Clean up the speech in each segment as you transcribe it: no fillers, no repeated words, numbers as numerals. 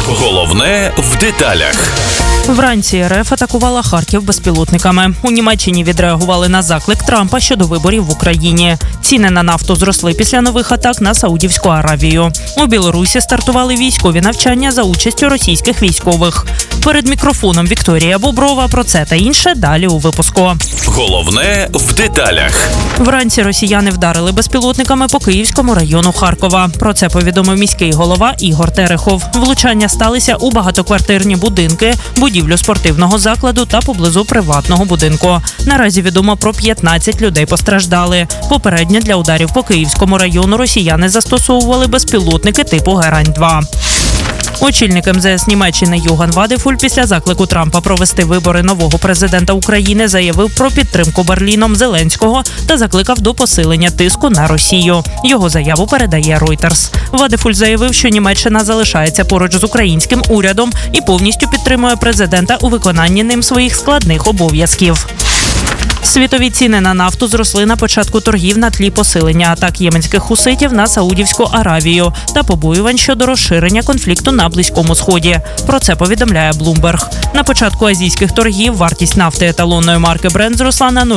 Головне в деталях. Вранці РФ атакувала Харків безпілотниками. У Німеччині відреагували на заклик Трампа щодо виборів в Україні. Ціни на нафту зросли після нових атак на Саудівську Аравію. У Білорусі стартували військові навчання за участю російських військових. Перед мікрофоном Вікторія Боброва. Про це та інше далі у випуску. Головне в деталях. Вранці росіяни вдарили безпілотниками по Київському району Харкова. Про це повідомив міський голова Ігор Терехов. Влучання сталися у багатоквартирні будинки, будівлю спортивного закладу та поблизу приватного будинку. Наразі відомо про 15 людей постраждали. Попередньо для ударів по Київському району росіяни застосовували безпілотники типу Герань-2. Очільник МЗС Німеччини Юган Вадефуль після заклику Трампа провести вибори нового президента України заявив про підтримку Берліном Зеленського та закликав до посилення тиску на Росію. Його заяву передає Reuters. Вадефуль заявив, що Німеччина залишається поруч з українським урядом і повністю підтримує президента у виконанні ним своїх складних обов'язків. Світові ціни на нафту зросли на початку торгів на тлі посилення атак єменських хуситів на Саудівську Аравію та побоювань щодо розширення конфлікту на Близькому Сході. Про це повідомляє Bloomberg. На початку азійських торгів вартість нафти еталонної марки Brent зросла на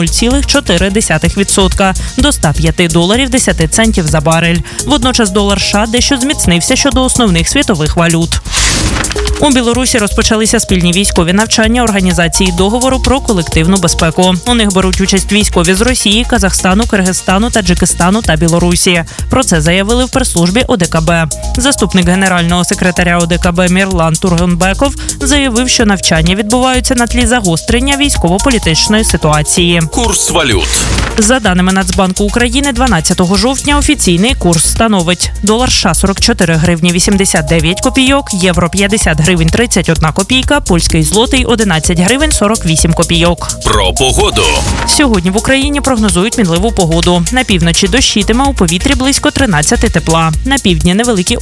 0,4% до $105.10 за барель. Водночас долар США дещо зміцнився щодо основних світових валют. У Білорусі розпочалися спільні військові навчання Організації договору про колективну безпеку. У них беруть участь військові з Росії, Казахстану, Киргизстану, Таджикистану та Білорусі. Про це заявили в прес-службі ОДКБ. Заступник генерального секретаря ОДКБ Мірлан Тургенбеков заявив, що навчання відбуваються на тлі загострення військово-політичної ситуації. Курс валют. За даними Нацбанку України, 12 жовтня офіційний курс становить: долар США 44 гривні 89 копійок, євро 50 гривень 31 копійка, польський злотий 11 гривень 48 копійок. Про погоду. Сьогодні в Україні прогнозують мінливу погоду. На півночі дощитиме, у повітрі близько 13 тепла. На півдні невеликі